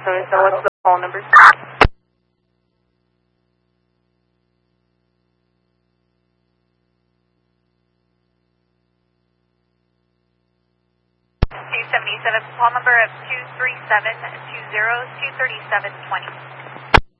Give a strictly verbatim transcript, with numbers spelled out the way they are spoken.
seven seven, what's the call number? two seventy-seven, call number of two three seven two zero two three seven two zero.